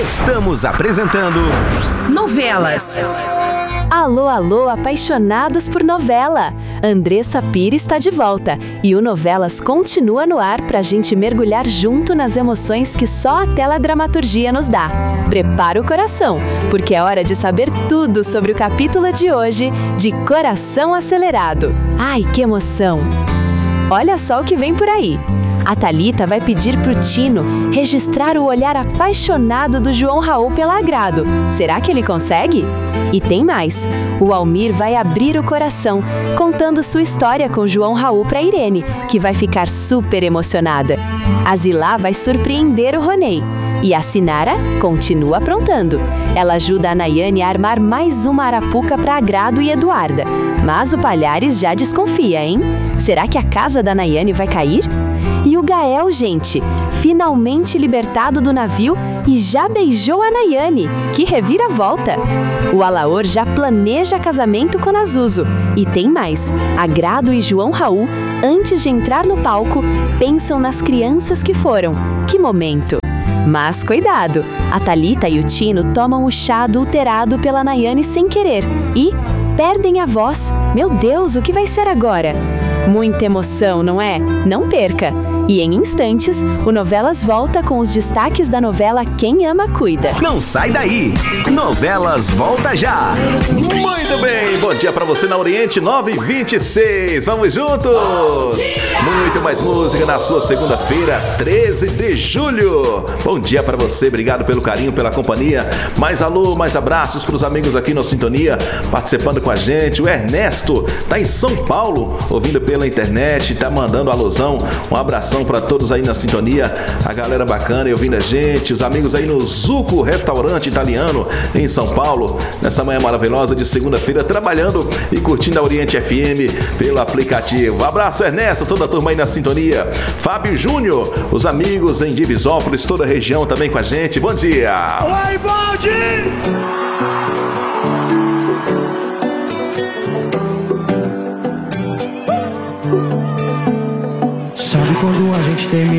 Estamos apresentando Novelas. Alô, alô, apaixonados por novela! Andressa Pires está de volta e o Novelas continua no ar pra gente mergulhar junto nas emoções que só a teledramaturgia nos dá. Prepara o coração, porque é hora de saber tudo sobre o capítulo de hoje de Coração Acelerado. Ai, que emoção! Olha só o que vem por aí. A Thalita vai pedir pro Tino registrar o olhar apaixonado do João Raul pela Agrado. Será que ele consegue? E tem mais. O Almir vai abrir o coração, contando sua história com João Raul para Irene, que vai ficar super emocionada. A Zilá vai surpreender o Ronei. E a Sinara continua aprontando. Ela ajuda a Nayane a armar mais uma arapuca para Agrado e Eduarda. Mas o Palhares já desconfia, hein? Será que a casa da Nayane vai cair? E o Gael, gente, finalmente libertado do navio e já beijou a Nayane. Que reviravolta! O Alaor já planeja casamento com Nazuzo. E tem mais, Agrado e João Raul, antes de entrar no palco, pensam nas crianças que foram. Que momento! Mas cuidado, a Thalita e o Tino tomam o chá adulterado pela Nayane sem querer e perdem a voz. Meu Deus, o que vai ser agora? Muita emoção, não é? Não perca! E em instantes, o Novelas volta com os destaques da novela Quem Ama Cuida. Não sai daí! Novelas volta já! Muito bem! Bom dia pra você na Oriente 926. Vamos juntos! Muito mais música na sua segunda-feira, 13 de julho. Bom dia pra você, obrigado pelo carinho, pela companhia. Mais alô, mais abraços pros amigos aqui na Sintonia, participando com a gente. O Ernesto tá em São Paulo, ouvindo pela internet, tá mandando alusão. Um abração pra todos aí na sintonia, a galera bacana e ouvindo a gente, os amigos aí no Zuco Restaurante Italiano em São Paulo, nessa manhã maravilhosa de segunda-feira, trabalhando e curtindo a Oriente FM pelo aplicativo. Abraço, Ernesto, toda a turma aí na sintonia. Fábio Júnior, os amigos em Divisópolis, toda a região também com a gente. Bom dia! Oi, bom dia! Sabe quando a gente termina